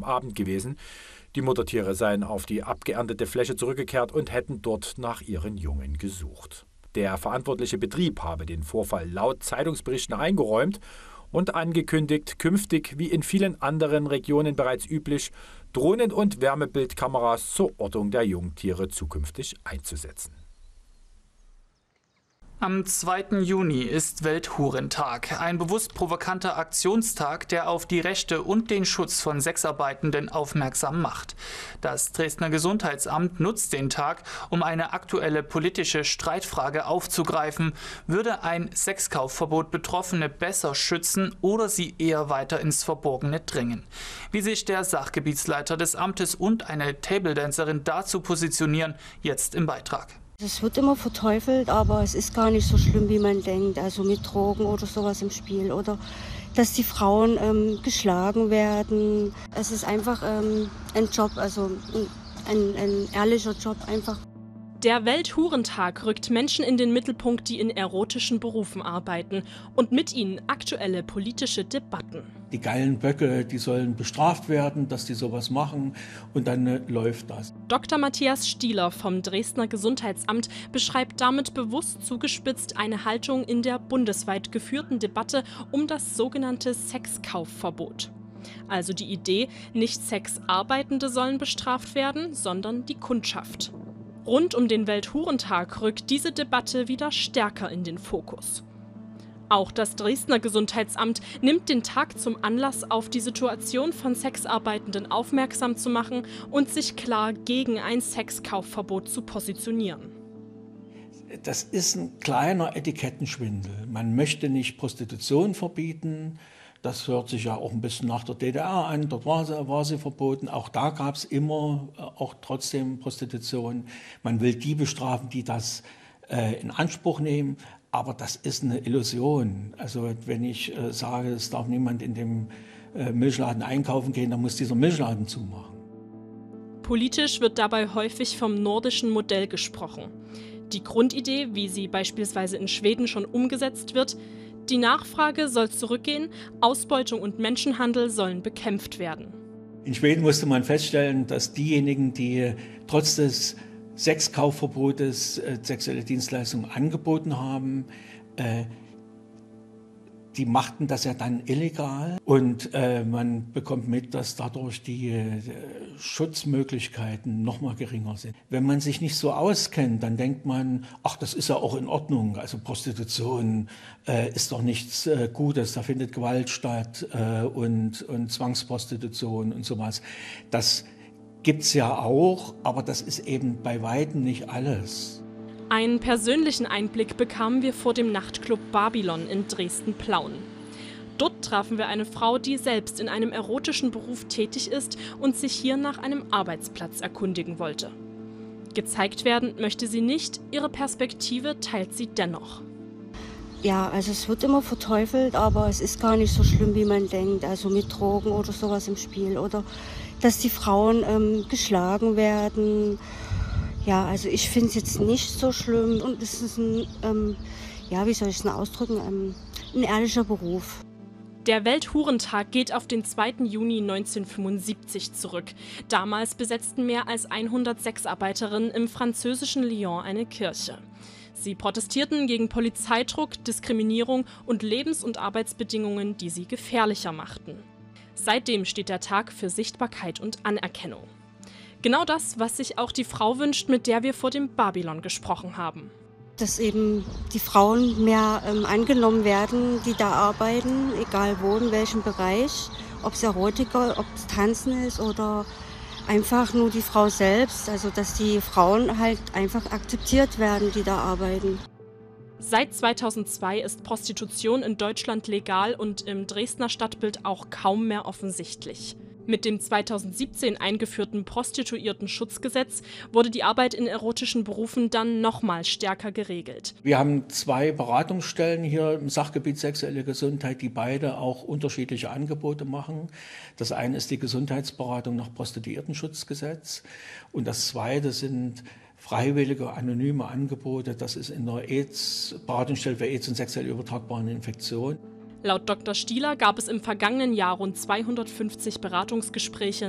am Abend gewesen. Die Muttertiere seien auf die abgeerntete Fläche zurückgekehrt und hätten dort nach ihren Jungen gesucht. Der verantwortliche Betrieb habe den Vorfall laut Zeitungsberichten eingeräumt und angekündigt, künftig, wie in vielen anderen Regionen bereits üblich, Drohnen- und Wärmebildkameras zur Ortung der Jungtiere zukünftig einzusetzen. Am 2. Juni ist Welthurentag, ein bewusst provokanter Aktionstag, der auf die Rechte und den Schutz von Sexarbeitenden aufmerksam macht. Das Dresdner Gesundheitsamt nutzt den Tag, um eine aktuelle politische Streitfrage aufzugreifen. Würde ein Sexkaufverbot Betroffene besser schützen oder sie eher weiter ins Verborgene drängen? Wie sich der Sachgebietsleiter des Amtes und eine Tabledancerin dazu positionieren, jetzt im Beitrag. Es wird immer verteufelt, aber es ist gar nicht so schlimm, wie man denkt. Also mit Drogen oder sowas im Spiel oder dass die Frauen geschlagen werden. Es ist einfach ein Job, also ein ehrlicher Job einfach. Der Welthurentag rückt Menschen in den Mittelpunkt, die in erotischen Berufen arbeiten und mit ihnen aktuelle politische Debatten. Die geilen Böcke, die sollen bestraft werden, dass die sowas machen und dann läuft das. Dr. Matthias Stieler vom Dresdner Gesundheitsamt beschreibt damit bewusst zugespitzt eine Haltung in der bundesweit geführten Debatte um das sogenannte Sexkaufverbot. Also die Idee, nicht Sexarbeitende sollen bestraft werden, sondern die Kundschaft. Rund um den Welthurentag rückt diese Debatte wieder stärker in den Fokus. Auch das Dresdner Gesundheitsamt nimmt den Tag zum Anlass, auf die Situation von Sexarbeitenden aufmerksam zu machen und sich klar gegen ein Sexkaufverbot zu positionieren. Das ist ein kleiner Etikettenschwindel. Man möchte nicht Prostitution verbieten. Das hört sich ja auch ein bisschen nach der DDR an. Dort war sie verboten. Auch da gab es immer auch trotzdem Prostitution. Man will die bestrafen, die das in Anspruch nehmen. Aber das ist eine Illusion. Also wenn ich sage, es darf niemand in dem Milchladen einkaufen gehen, dann muss dieser Milchladen zumachen. Politisch wird dabei häufig vom nordischen Modell gesprochen. Die Grundidee, wie sie beispielsweise in Schweden schon umgesetzt wird: Die Nachfrage soll zurückgehen, Ausbeutung und Menschenhandel sollen bekämpft werden. In Schweden musste man feststellen, dass diejenigen, die trotz des Sexkaufverbotes sexuelle Dienstleistungen angeboten haben, die machten das ja dann illegal und man bekommt mit, dass dadurch die Schutzmöglichkeiten noch mal geringer sind. Wenn man sich nicht so auskennt, dann denkt man, ach, das ist ja auch in Ordnung. Also Prostitution ist doch nichts Gutes, da findet Gewalt statt und Zwangsprostitution und sowas. Das gibt's ja auch, aber das ist eben bei weitem nicht alles. Einen persönlichen Einblick bekamen wir vor dem Nachtclub Babylon in Dresden-Plauen. Dort trafen wir eine Frau, die selbst in einem erotischen Beruf tätig ist und sich hier nach einem Arbeitsplatz erkundigen wollte. Gezeigt werden möchte sie nicht, ihre Perspektive teilt sie dennoch. Ja, also es wird immer verteufelt, aber es ist gar nicht so schlimm, wie man denkt. Also mit Drogen oder sowas im Spiel oder dass die Frauen geschlagen werden. Ja, also ich finde es jetzt nicht so schlimm und es ist ein, wie soll ich es denn ausdrücken, ein ehrlicher Beruf. Der Welthurentag geht auf den 2. Juni 1975 zurück. Damals besetzten mehr als 100 Sexarbeiterinnen im französischen Lyon eine Kirche. Sie protestierten gegen Polizeidruck, Diskriminierung und Lebens- und Arbeitsbedingungen, die sie gefährlicher machten. Seitdem steht der Tag für Sichtbarkeit und Anerkennung. Genau das, was sich auch die Frau wünscht, mit der wir vor dem Babylon gesprochen haben. Dass eben die Frauen mehr angenommen werden, die da arbeiten, egal wo, in welchem Bereich. Ob es Erotiker, ob es Tanzen ist oder einfach nur die Frau selbst. Also dass die Frauen halt einfach akzeptiert werden, die da arbeiten. Seit 2002 ist Prostitution in Deutschland legal und im Dresdner Stadtbild auch kaum mehr offensichtlich. Mit dem 2017 eingeführten Prostituierten-Schutzgesetz wurde die Arbeit in erotischen Berufen dann nochmal stärker geregelt. Wir haben 2 Beratungsstellen hier im Sachgebiet sexuelle Gesundheit, die beide auch unterschiedliche Angebote machen. Das eine ist die Gesundheitsberatung nach Prostituierten-Schutzgesetz und das zweite sind freiwillige, anonyme Angebote. Das ist in der Beratungsstelle für AIDS und sexuell übertragbaren Infektionen. Laut Dr. Stieler gab es im vergangenen Jahr rund 250 Beratungsgespräche